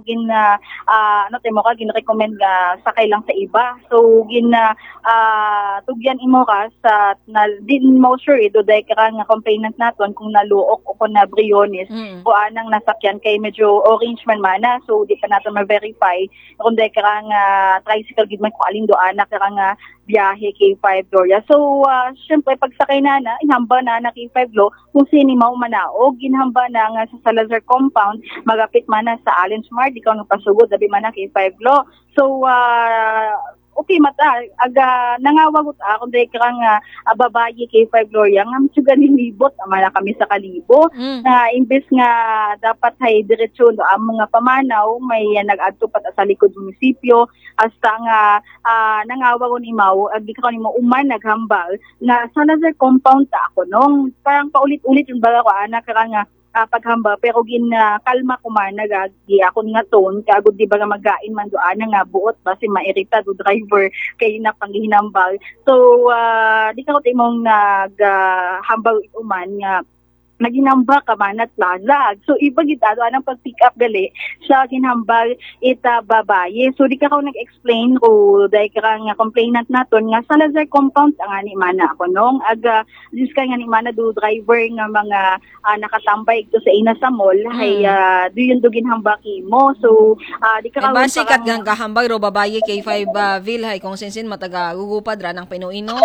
gin timo ka gin-recommend nga sakay lang sa iba. So tugyan imo ka sa din mo sure day ka nga complainant naton kung naluok o kung na briones o anang nasakyan kay medyo orange man mana. So di pa nato ma-verify kung day ka nga tricycle gid man kung alin do anak ka nga biyahe K5 Gloria. So syempre pagsakay na ihamba na K5 Glo kung sini mao manaog ginhamba na nga sa Salazar compound magapit man na sa Allen Smart ikaw nagpasugod labi man na K5 Glo. So okay mata aga nangawagot akong day karang babayi K5 Gloria nga medyo ganilibot amala kami sa kalibo na imbes nga dapat hay diretso no ang mga pamanaw may nag-adto pat sa likod munisipyo hasta nga nangawagon imaw agi ka nimo uman naghambal na sa Salazar compound ta ako nung parang paulit-ulit yung baga ko anak karang paghamba pero kalma ko man nagagi ako nga ton kagud di ba nga magain man doan nga buot basi mairita do driver kay napanghinambal. So di ka ko timong naghambal uman nga naginamba ka man at plaza. So iba gitado anang pag-pick up gali sa ginhambal ita babaye. So di ka nag-explain ko dahil ka nga complainant naton nga sa Salazar compound ang ani mana ako nung dis ka nga ni mana do driver nga mga nakatambay ito sa ina sa mall hay do yun do ginhamba mo. So di ka basic at gang kahambay ro babaye K5 Ville hay kung sinsin mataga gugupad ra ng Pinuino.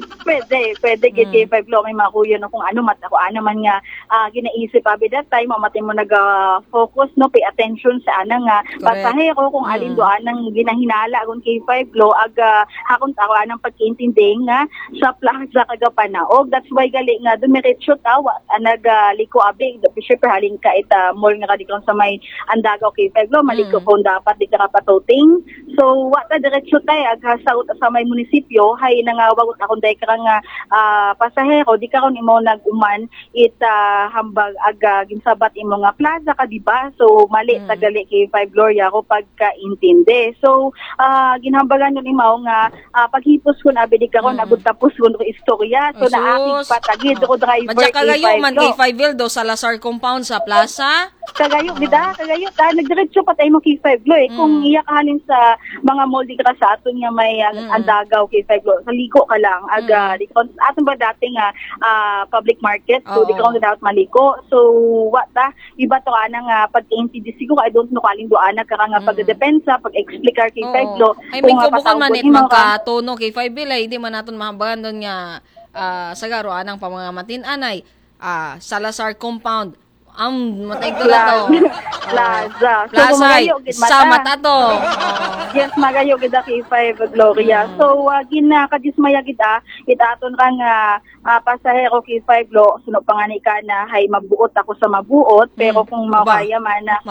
Pwede gid K5 Lo may makuya no kung ano mat ako ano man nga ginaisip abi that time mamatay mo nag-focus no pay attention sa ana nga pasahero kung alin do anang ginahinala gon K5 Glo hakon ako anang pagkiintindi nga sa plaza kagapanaog. That's why gali nga dumiretso tawa nagliko abi syempre halin ka ita mall nga kadikon sa may Andagaw K5 Glo maliko kung dapat di ka patoting. So wa ta diretso tay sa may munisipyo hay nangawagot akong day ka nga pasahero di ka ron imo naguman hambag aga ginsabat imo nga plaza ka diba. So mali tagali K5 Gloria ko pagkaintindi. So ginhambagan yun imaw nga paghipos ko na abi di ka ron agud tapos ko istorya. So naakig patagid ko driver K5 kagayo man K5 Ville do sa Salazar compound sa plaza. Kagayo nagdiretso patay mo K5 Glo kung iya ka halin sa mga mall di ka sa aton nga may Andagaw K5 Glo sa liko ka lang aga di ka aton ba dati nga public market so di ka dapat maliko. So ta iba to ana nga pag-intindi siguro I don't know kaling do ana ka nga pagdepensa pag-explicar K5 Glo kung bukan man it magkatono K5 Ville hindi man naton mahambagan doon nga sagaro anang pamamatin anay Salazar compound matay ko na to. Plaza. Sa mata to. Yes, magayo gida K5 Gloria. So, kadismaya kita aton kang pasahero K5 Glo, suno pangani ka na, hay mabuot ako sa mabuot, pero kung makaya man na,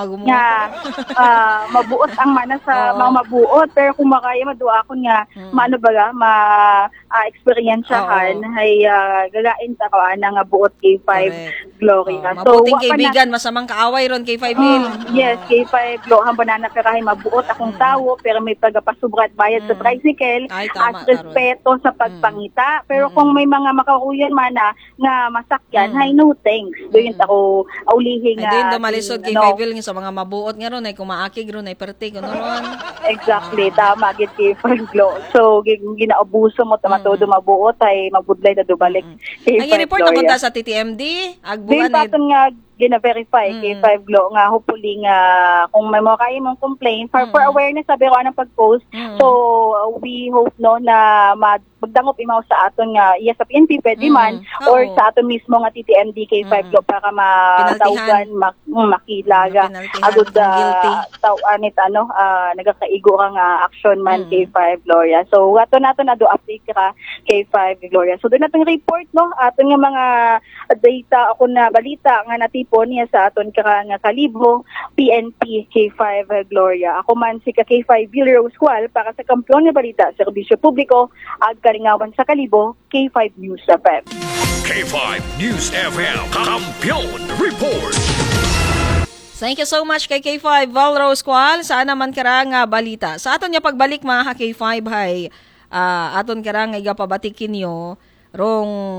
mabuot ang mana sa mga mabuot, pero kung makaya madua ako nga, maano baga, experiensyahan, hay gagain ta ko nga buot K5 Gloria. So, mabuting kaibigan, masamang kaaway ron K5 Ville. Yes, K5 Glo, hamba na nakarahay mabuot akong tao, pero may pagapasubrat bayad sa tricycle, at respeto sa pagpangita. Pero kung may mga makakuyan man na masakyan, hay no thanks. Doon ako aulihin nga. Ay, doon malisod K5 Ville sa mga mabuot nga ron, ay kumaakig ron, ay perti ko ron. Exactly, tama, git K5 Glo. So, ginaabuso mo, todo mabuot, ay mabudlay na dubalik. Ang i-report na punta sa TTMD, agbuan nga gina-verify K5 Glo nga hopefully nga kung may mga kayo mong complaint for awareness sabi ko anong pag-post. So we hope no na magdangop imaw sa aton nga iya sa PNP pwede man or sa aton mismo nga TTMD K5 Glo para matawgan makilaga agud tawanit nagakaigo ka nga action man K5 Gloria. So ato nato na do update ka K5 Gloria. So doon natong report no aton nga mga data ako na balita nga natipon niya sa aton nga kalibo PNP K5 Gloria. Ako man si K5 Ville Rose Cual para sa Kampiyon nga Balita Serbisyo Publiko ag kalingawan sa kalibo K5 News FM. K5 News FM Kampiyon Report. Thank you so much kay K5 Val Rose Cual sa naman karang balita. Sa aton nga pagbalik mga K5 hay aton karang igapabatikin nyo rong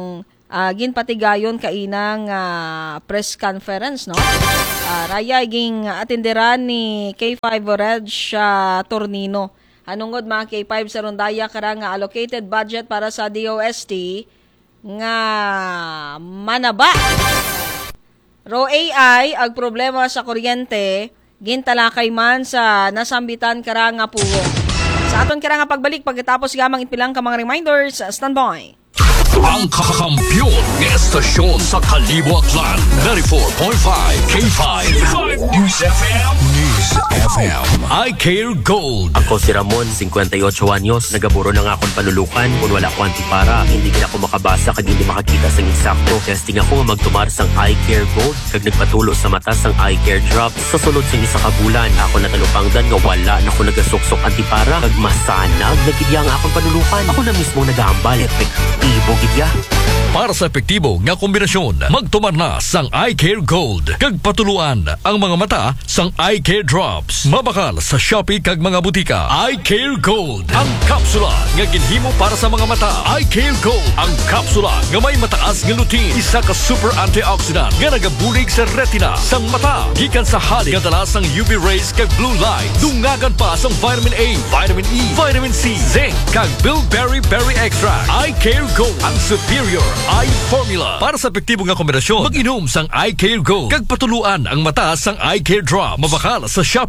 ginpatigayon kainang press conference, no? Raya iging atinderan ni K5 Reg Tornino. Hanungod mga K5 sa rondaya karang allocated budget para sa DOST nga manaba. Ro AI ag problema sa kuryente gintalakay man sa nasambitan karang pugo. Sa aton karang pagbalik pagkatapos gamang ipilang ka mga reminders, standby. Ang kakampiyon ng estasyon sa Kalibuatlan 94.5 K5 News FM. News FM. I Care Gold. Ako si Ramon, 58 anyos. Nagaburo na nga akong panulukan. Kung wala ko antipara, hindi na ako makabasa kag hindi makakita sang insakto. Testing ako magtumar sang I Care Gold. Kag nagpatulo sa mata sang I Care Drops. Sa sulod sang isa ka bulan, ako natalupangdan nga wala na ako nagasuksok antipara. Kag masanag, nagidya nga akong panulukan. Ako na mismo nag-aambal. Epektibo gidya. Para sa epektibo nga kombinasyon, magtumar na sang I Care Gold. Kag patuluan ang mga mata sang I Care Drops. Mabakal sa Shopee kag mga butika. I Care Gold. Ang kapsula nga ginhimo para sa mga mata. I Care Gold. Ang kapsula nga may mataas nga lutein. Isa ka super antioxidant nga nagabulig sa retina sang mata. Gikan sa halik nga dala sang UV rays kag blue light. Dungagan pa sang vitamin A, vitamin E, vitamin C, zinc kag bilberry berry extract. I Care Gold. Ang superior eye formula. Para sa epektibo nga kombinasyon, mag-inom sang I Care Gold. Kag patuluan ang mata sang I Care Drop. Mabakal sa Shopee